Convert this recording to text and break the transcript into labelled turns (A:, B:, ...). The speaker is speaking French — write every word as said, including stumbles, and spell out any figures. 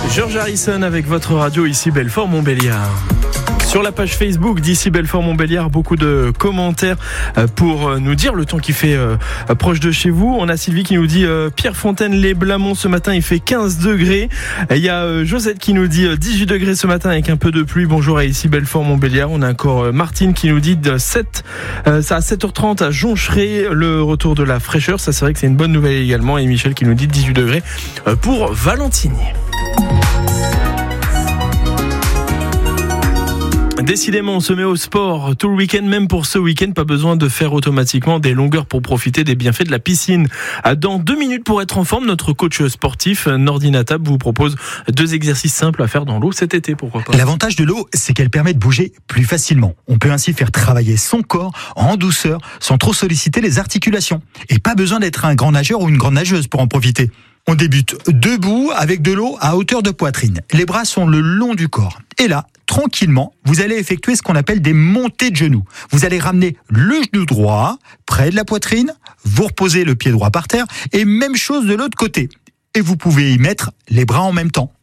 A: George Harrison avec votre radio ici Belfort-Montbéliard. Sur la page Facebook d'ici Belfort-Montbéliard, beaucoup de commentaires pour nous dire le temps qui fait proche de chez vous. On a Sylvie qui nous dit Pierrefontaine-les-Blamont ce matin il fait quinze degrés. Il y a Josette qui nous dit dix-huit degrés ce matin avec un peu de pluie. Bonjour à ici Belfort-Montbéliard. On a encore Martine qui nous dit de sept, ça à sept heures trente à Joncheray, le retour de la fraîcheur. Ça c'est vrai que c'est une bonne nouvelle également. Et Michel qui nous dit dix-huit degrés pour Valentini. Décidément, on se met au sport tout le week-end, même pour ce week-end. Pas besoin de faire automatiquement des longueurs pour profiter des bienfaits de la piscine. Dans deux minutes pour être en forme, notre coach sportif, Nordina Tab, vous propose deux exercices simples à faire dans l'eau cet été, pourquoi pas.
B: L'avantage de l'eau, c'est qu'elle permet de bouger plus facilement. On peut ainsi faire travailler son corps en douceur, sans trop solliciter les articulations. Et pas besoin d'être un grand nageur ou une grande nageuse pour en profiter. On débute debout avec de l'eau à hauteur de poitrine. Les bras sont le long du corps. Et là, tranquillement, vous allez effectuer ce qu'on appelle des montées de genoux. Vous allez ramener le genou droit près de la poitrine, vous reposez le pied droit par terre et même chose de l'autre côté. Et vous pouvez y mettre les bras en même temps.